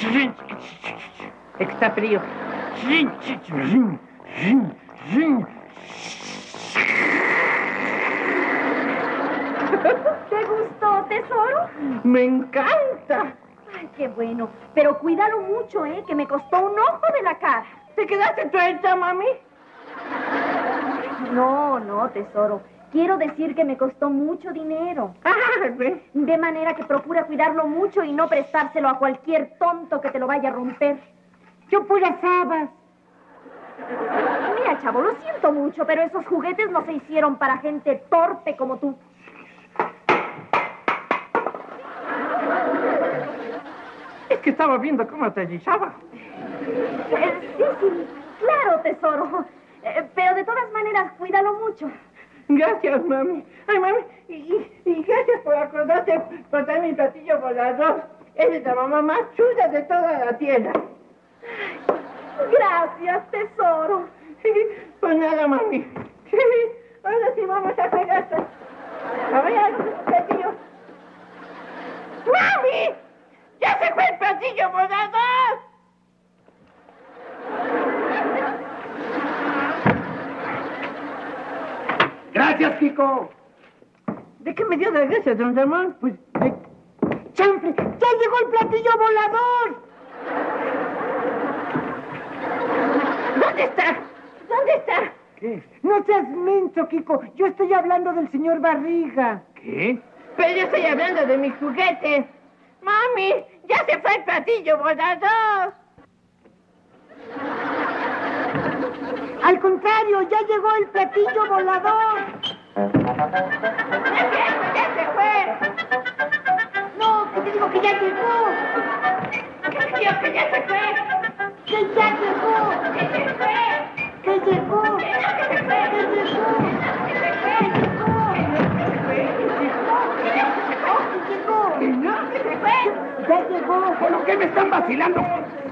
Está frío. ¿Te gustó, tesoro? ¡Me encanta! Ay, qué bueno. Pero cuídalo mucho, que me costó un ojo de la cara. ¿Te quedaste tuerta, mami? No, tesoro. Quiero decir que me costó mucho dinero. De manera que procura cuidarlo mucho y no prestárselo a cualquier tonto que te lo vaya a romper. Yo puras habas. Mira, chavo, lo siento mucho, pero esos juguetes no se hicieron para gente torpe como tú. Es que estaba viendo cómo te guisaba. Sí, claro, tesoro. Pero de todas maneras, cuídalo mucho. Gracias, mami. Ay, mami, y gracias por acordarte por traer mi platillo volador. Es la mamá más chula de toda la tierra. Gracias, tesoro. Pues nada, mami. Ahora sí vamos a jugar. A ver, platillo. ¡Mami! ¡Ya se fue el platillo volador! Gracias, Kiko. ¿De qué me dio las gracias, don Ramón? Pues de... ¡Chanfle! ¡Ya llegó el platillo volador! ¿Dónde está? ¿Dónde está? ¿Qué? No seas menso, Kiko. Yo estoy hablando del señor Barriga. ¿Qué? Pero yo estoy hablando de mis juguetes. ¡Mami! ¡Ya se fue el platillo volador! Al contrario, ya llegó el platillo volador. ¡Ya se fue! No, que te digo que ya llegó. ¿Qué te digo que ya se fue? ¡Que ya llegó! ¡Que se fue! ¡Que llegó! ¡Que se fue! ¡Que llegó! ¡Que se fue! ¡Que no, que se fue! ¡Ya llegó! ¿Por qué me están vacilando?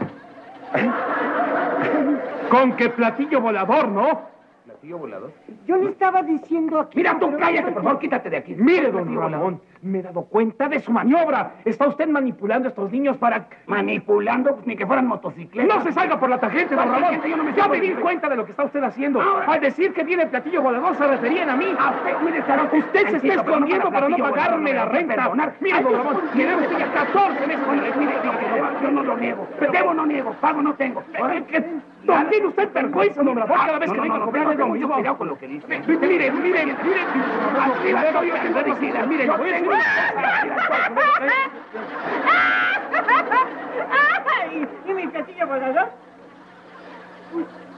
Con que platillo volador, ¿no? ¿Platillo volador? Yo le estaba diciendo aquí... Mira, tú cállate, por favor, quítate de aquí. Mire, don Ramón, me he dado cuenta de su maniobra. Está usted manipulando a estos niños para... ¿Manipulando? Pues ni que fueran motocicletas. No se salga por la tangente, don Ramón. Ya me di cuenta de lo que está usted haciendo. Al decir que viene el platillo volador, se referían a mí. Usted se está escondiendo para no pagarme la renta. Mire, don Ramón, tiene usted ya 14 meses. Yo no lo niego. Debo no niego, pago no tengo. ¿No tiene usted vergüenza, don Ramón? Cada vez que vengo a cobrarle lo mismo. Cuidado con lo que dice. Mire. Mire, ¿Y mi platillo volador?